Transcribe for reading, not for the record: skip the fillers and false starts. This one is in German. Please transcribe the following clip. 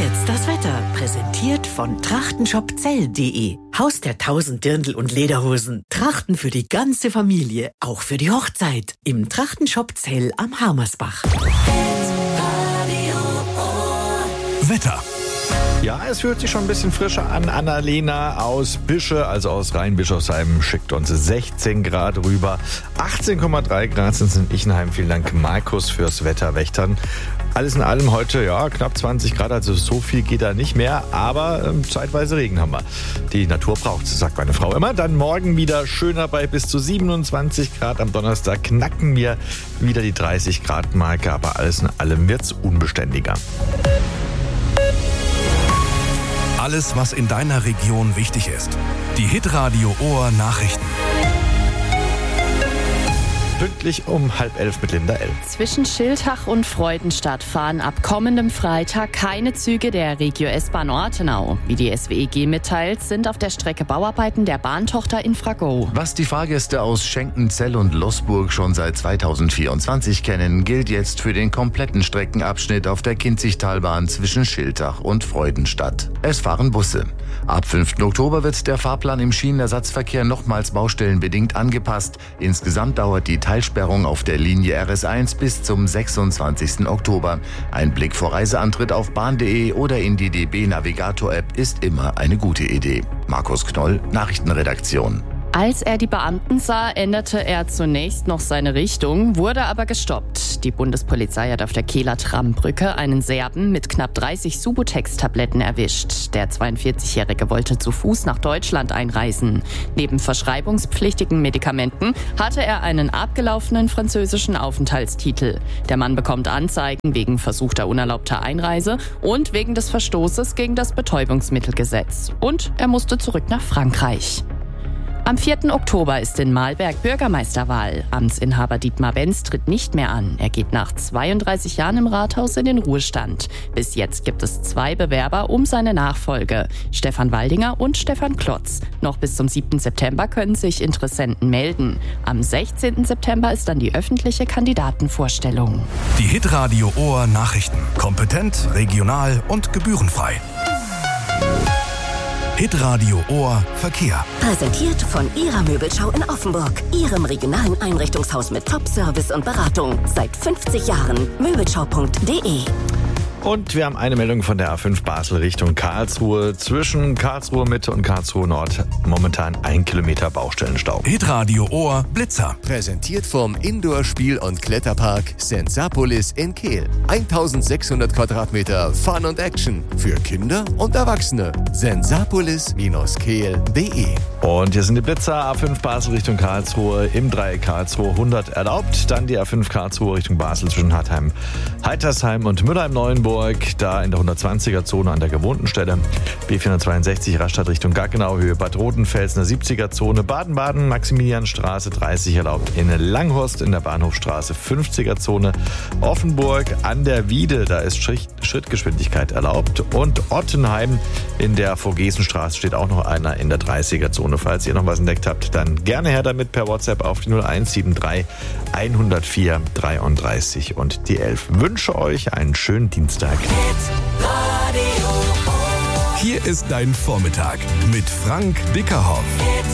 jetzt das Wetter, präsentiert von trachtenshopzell.de. Haus der 1000 Dirndl und Lederhosen. Trachten für die ganze Familie, auch für die Hochzeit. Im Trachtenshop Zell am Harmersbach. Wetter. Ja, es fühlt sich schon ein bisschen frischer an. Annalena aus Bische, also aus Rheinbischofsheim, schickt uns 16 Grad rüber. 18,3 Grad sind es in Ichenheim. Vielen Dank, Markus, fürs Wetterwächtern. Alles in allem heute, ja, knapp 20 Grad, also so viel geht da nicht mehr, aber zeitweise Regen haben wir. Die Natur braucht es, sagt meine Frau immer. Dann morgen wieder schöner bei bis zu 27 Grad. Am Donnerstag knacken wir wieder die 30 Grad Marke, aber alles in allem wird's unbeständiger. Alles, was in deiner Region wichtig ist. Die Hitradio Ohr Nachrichten. Pünktlich um 10:30 mit Linda L. Zwischen Schiltach und Freudenstadt fahren ab kommendem Freitag keine Züge der Regio S-Bahn Ortenau. Wie die SWEG mitteilt, sind auf der Strecke Bauarbeiten der Bahntochter Infrago. Was die Fahrgäste aus Schenken, Zell und Losburg schon seit 2024 kennen, gilt jetzt für den kompletten Streckenabschnitt auf der Kinzigtalbahn zwischen Schiltach und Freudenstadt. Es fahren Busse. Ab 5. Oktober wird der Fahrplan im Schienenersatzverkehr nochmals baustellenbedingt angepasst. Insgesamt dauert die Teilsperrung auf der Linie RS1 bis zum 26. Oktober. Ein Blick vor Reiseantritt auf bahn.de oder in die DB-Navigator-App ist immer eine gute Idee. Markus Knoll, Nachrichtenredaktion. Als er die Beamten sah, änderte er zunächst noch seine Richtung, wurde aber gestoppt. Die Bundespolizei hat auf der Kehler Trambrücke einen Serben mit knapp 30 Subutex-Tabletten erwischt. Der 42-Jährige wollte zu Fuß nach Deutschland einreisen. Neben verschreibungspflichtigen Medikamenten hatte er einen abgelaufenen französischen Aufenthaltstitel. Der Mann bekommt Anzeigen wegen versuchter unerlaubter Einreise und wegen des Verstoßes gegen das Betäubungsmittelgesetz. Und er musste zurück nach Frankreich. Am 4. Oktober ist in Mahlberg Bürgermeisterwahl. Amtsinhaber Dietmar Benz tritt nicht mehr an. Er geht nach 32 Jahren im Rathaus in den Ruhestand. Bis jetzt gibt es 2 Bewerber um seine Nachfolge. Stefan Waldinger und Stefan Klotz. Noch bis zum 7. September können sich Interessenten melden. Am 16. September ist dann die öffentliche Kandidatenvorstellung. Die Hitradio Ohr Nachrichten. Kompetent, regional und gebührenfrei. Hitradio Ohr Verkehr. Präsentiert von Ihrer Möbelschau in Offenburg. Ihrem regionalen Einrichtungshaus mit Top-Service und Beratung. Seit 50 Jahren. Möbelschau.de. Und wir haben eine Meldung von der A5 Basel Richtung Karlsruhe. Zwischen Karlsruhe Mitte und Karlsruhe Nord momentan 1 Kilometer Baustellenstau. Hitradio Ohr Blitzer. Präsentiert vom Indoor-Spiel- und Kletterpark Sensapolis in Kehl. 1600 Quadratmeter Fun und Action für Kinder und Erwachsene. Sensapolis-kehl.de. Und hier sind die Blitzer. A5 Basel Richtung Karlsruhe. Im Dreieck Karlsruhe 100 erlaubt. Dann die A5 Karlsruhe Richtung Basel zwischen Hartheim, Heitersheim und Mülheim-Neuenburg. Da in der 120er-Zone an der gewohnten Stelle. B462 Rastatt Richtung Gaggenau, Höhe Bad Rotenfels in der 70er-Zone. Baden-Baden, Maximilianstraße 30 erlaubt. In Langhorst in der Bahnhofstraße 50er-Zone. Offenburg an der Wiede, da ist Schrittgeschwindigkeit erlaubt. Und Ottenheim in der Vogesen-Straße steht auch noch einer in der 30er-Zone. Falls ihr noch was entdeckt habt, dann gerne her damit per WhatsApp auf die 0173 104 33 und die 11. Wünsche euch einen schönen Dienstag. Hier ist dein Vormittag mit Frank Dickerhoff.